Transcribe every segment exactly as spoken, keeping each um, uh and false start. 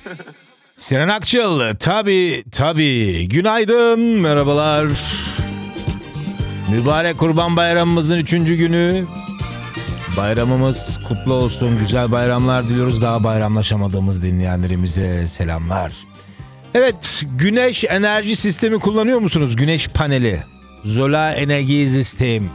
Sinan Akçıl, tabii tabii. Günaydın, merhabalar. Mübarek Kurban Bayramımızın üçüncü günü. Bayramımız kutlu olsun, güzel bayramlar diliyoruz. Daha bayramlaşamadığımız dinleyenlerimize selamlar. Evet, güneş enerji sistemi kullanıyor musunuz? Güneş paneli, Solar Energie System.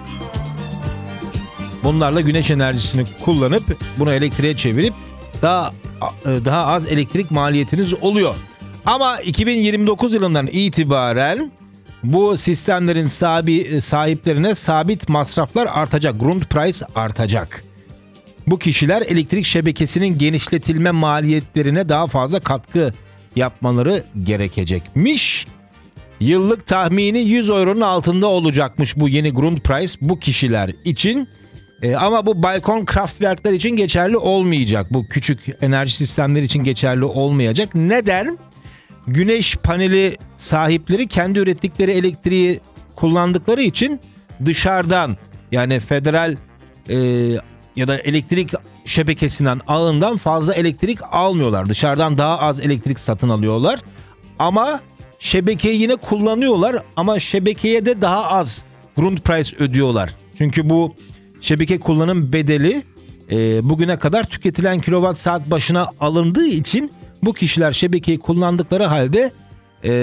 Bunlarla güneş enerjisini kullanıp bunu elektriğe çevirip daha daha az elektrik maliyetiniz oluyor. Ama iki bin yirmi dokuz yılından itibaren bu sistemlerin sahibi, sahiplerine sabit masraflar artacak. Grundpreis artacak. Bu kişiler elektrik şebekesinin genişletilme maliyetlerine daha fazla katkı yapmaları gerekecekmiş. Yıllık tahmini yüz euronun altında olacakmış bu yeni Grundpreis bu kişiler için. Ee, ama bu balkon kraftwerkler için geçerli olmayacak. Bu küçük enerji sistemleri için geçerli olmayacak. Neden? Güneş paneli sahipleri kendi ürettikleri elektriği kullandıkları için dışarıdan, yani federal e, ya da elektrik şebekesinden, ağından fazla elektrik almıyorlar. Dışarıdan daha az elektrik satın alıyorlar. Ama şebekeyi yine kullanıyorlar ama şebekeye de daha az Grundpreis ödüyorlar. Çünkü bu şebeke kullanım bedeli e, bugüne kadar tüketilen kilowatt saat başına alındığı için bu kişiler şebekeyi kullandıkları halde e,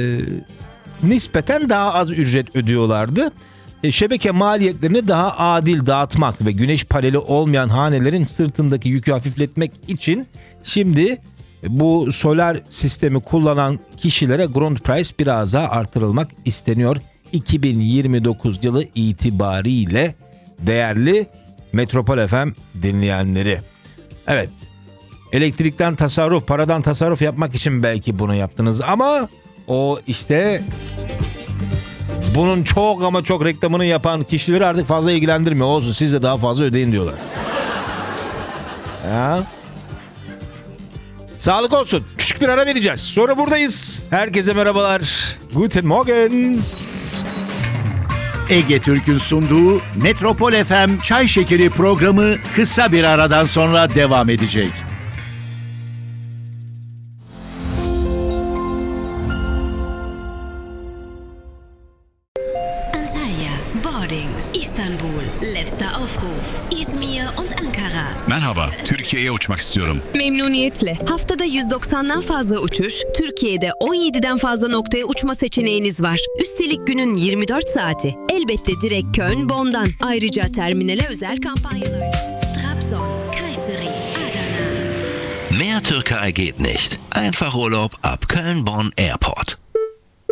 nispeten daha az ücret ödüyorlardı. E, şebeke maliyetlerini daha adil dağıtmak ve güneş paneli olmayan hanelerin sırtındaki yükü hafifletmek için şimdi bu solar sistemi kullanan kişilere Grundpreis biraz daha artırılmak isteniyor. iki bin yirmi dokuz yılı itibariyle değerli Metropol F M dinleyenleri. Evet, elektrikten tasarruf, paradan tasarruf yapmak için belki bunu yaptınız ama o işte bunun çok ama çok reklamını yapan kişileri artık fazla ilgilendirmiyor. Olsun, siz de daha fazla ödeyin diyorlar. Ya. Sağlık olsun. Küçük bir ara vereceğiz. Sonra buradayız. Herkese merhabalar. Guten Morgen. Ege Türk'ün sunduğu Metropol F M Çay Şekeri programı kısa bir aradan sonra devam edecek. Antalya, Boarding, Istanbul, letzter Aufruf, İzmir und Ankara. Merhaba, Türkiye'ye uçmak istiyorum. Memnuniyetle. Haftada yüz doksandan fazla uçuş, Türkiye'de on yediden fazla noktaya uçma seçeneğiniz var. Üstelik günün yirmi dört saati. Elbette direkt Köln, Bonn'dan. Ayrıca terminale özel kampanyalar. Trabzon, Kayseri, Adana. Mehr Türkei geht nicht. Einfach Urlaub ab Köln-Bonn Airport.